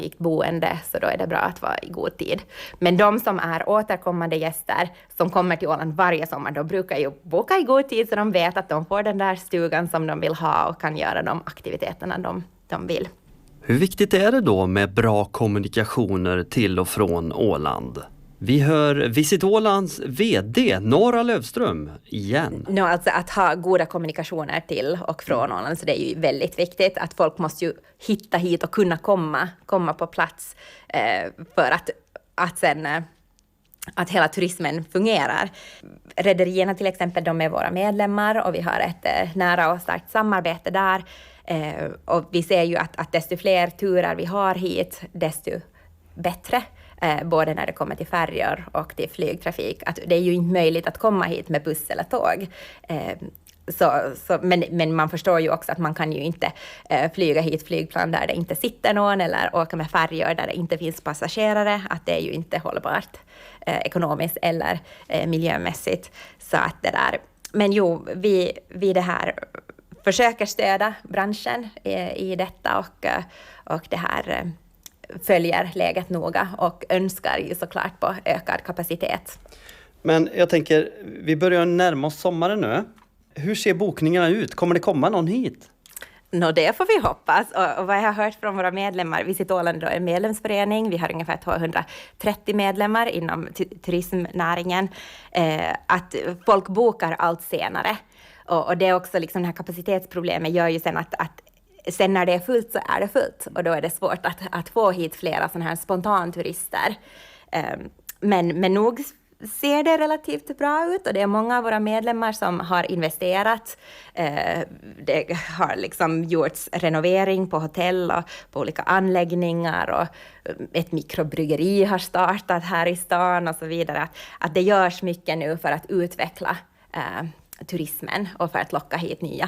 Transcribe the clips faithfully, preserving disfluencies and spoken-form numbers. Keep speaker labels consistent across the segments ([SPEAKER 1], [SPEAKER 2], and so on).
[SPEAKER 1] boende, så då är det bra att vara i god tid. Men de som är återkommande gäster som kommer till Åland varje sommar, de brukar ju boka i god tid så de vet att de får den där stugan som de vill ha och kan göra de aktiviteterna de, de vill.
[SPEAKER 2] Hur viktigt är det då med bra kommunikationer till och från Åland? Vi hör Visit Ålands vd Nora Lövström igen.
[SPEAKER 1] No, alltså att ha goda kommunikationer till och från Åland, så det är ju väldigt viktigt att folk måste ju hitta hit och kunna komma, komma på plats eh, för att, att sen eh, att hela turismen fungerar. Rederierna till exempel, de är våra medlemmar och vi har ett eh, nära och starkt samarbete där. Eh, och vi ser ju att, att desto fler turer vi har hit, desto bättre. Eh, både när det kommer till färjor och till flygtrafik. Att det är ju inte möjligt att komma hit med buss eller tåg. Eh, så, så, men, men man förstår ju också att man kan ju inte eh, flyga hit flygplan där det inte sitter någon eller åka med färjor där det inte finns passagerare. Att det är ju inte hållbart eh, ekonomiskt eller eh, miljömässigt. Så att det där. Men jo, vi, vi det här försöker stödja branschen i, i detta och, och det här följer läget noga och önskar ju såklart på ökad kapacitet.
[SPEAKER 2] Men jag tänker, vi börjar närma oss sommaren nu. Hur ser bokningarna ut? Kommer det komma någon hit?
[SPEAKER 1] Nå, det får vi hoppas. Och, och vad jag har hört från våra medlemmar, Visit Åland är en medlemsförening. Vi har ungefär tvåhundratrettio medlemmar inom t- turismnäringen. Eh, att folk bokar allt senare. Och, och det är också liksom det här kapacitetsproblemet gör ju sen att, att sen när det är fullt så är det fullt. Och då är det svårt att, att få hit flera sådana här spontanturister. Um, men, men nog ser det relativt bra ut. Och det är många av våra medlemmar som har investerat. Uh, det har liksom gjorts renovering på hotell och på olika anläggningar. Och ett mikrobryggeri har startat här i stan och så vidare. Att, att det görs mycket nu för att utveckla uh, turismen och för att locka hit nya.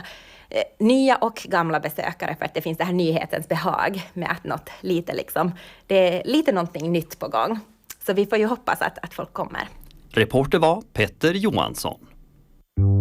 [SPEAKER 1] Nya och gamla besökare, för att det finns det här nyhetens behag med att något lite liksom, det är lite någonting nytt på gång. Så vi får ju hoppas att, att folk kommer.
[SPEAKER 2] Reporter var Petter Johansson.